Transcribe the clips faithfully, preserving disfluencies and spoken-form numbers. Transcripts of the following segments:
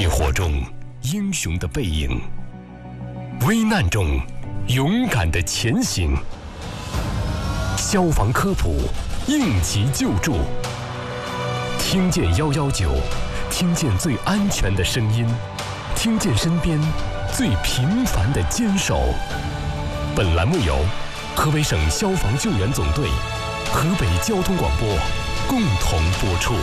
烈火中英雄的背影，危难中勇敢的前行。消防科普，应急救助，听见一一九，听见最安全的声音，听见身边最平凡的坚守。本栏目由河北省消防救援总队、河北交通广播共同播出。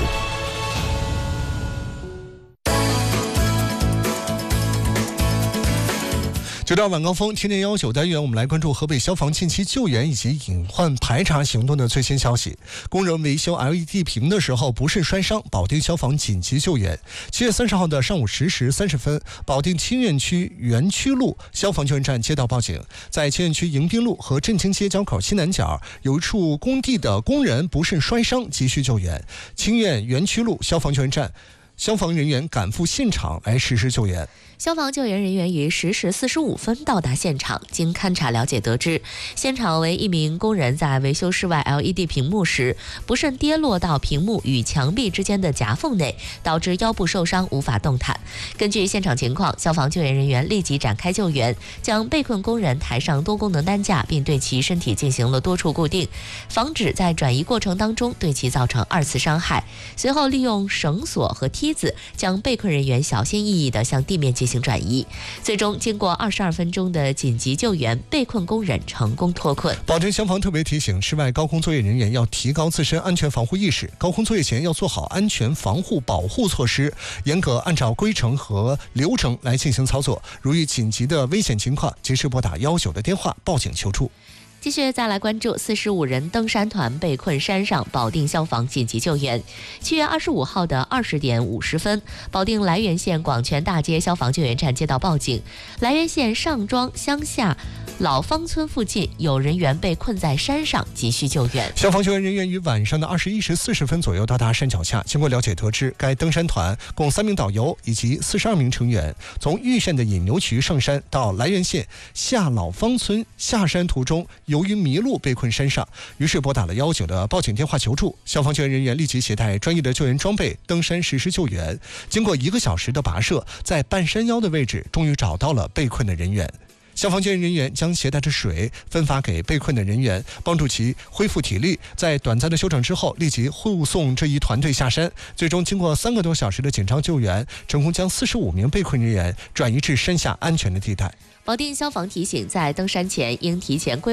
就到晚高峰听见幺九单元，我们来关注河北消防近期救援以及隐患排查行动的最新消息。工人维修 L E D 屏的时候不慎摔伤，保定消防紧急救援。七月三十号的上午十时三十分，保定清苑区园区路消防救援站接到报警，在清苑区迎宾路和振清街交口西南角有一处工地的工人不慎摔伤，急需救援。清苑园区路消防救援站消防人员赶赴现场来实施救援。 消防救援人员于十时四十五分到达现场，经勘查了解得知，现场为一名工人在维修室外 L E D 屏幕时，不慎跌落到屏幕与墙壁之间的夹缝内，导致腰部受伤，无法动弹。根据现场情况，消防救援人员立即展开救援，将被困工人抬上多功能担架，并对其身体进行了多处固定，防止在转移过程当中对其造成二次伤害。随后利用绳索和梯子将被困人员小心翼翼地向地面进行转移，最终经过二十二分钟的紧急救援，被困工人成功脱困。 保定消防特别提醒室外高空作业人员要提高自身安全防护意识，高空作业前要做好安全防护保护措施，严格按照规程和流程来进行操作。如遇紧急的危险情况，及时拨打一九的电话报警求助。 继续再来关注四十五人登山团被困山上，保定消防紧急救援。七月二十五号的二十点五十分，保定涞源县广泉大街消防救援站接到报警，涞源县上庄乡下老方村附近有人员被困在山上，急需救援。 消防救援人员于晚上的二十一时四十分左右到达山脚下，经过了解得知，该登山团共三名导游以及四十二名成员，从玉县的引牛渠上山到涞源县下老方村下山途中，由于迷路被困山上，于是拨打了一九的报警电话求助。消防救援人员立即携带专业的救援装备登山实施救援。经过一个小时的跋涉，在半山腰的位置终于找到了被困的人员。消防救援人员将携带着水分发给被困的人员，帮助其恢复体力。在短暂的休整之后，立即护送这一团队下山。最终经过三个多小时的紧张救援，成功将四十五名被困人员转移至山下安全的地带。 保定消防提醒，在登山前应提前规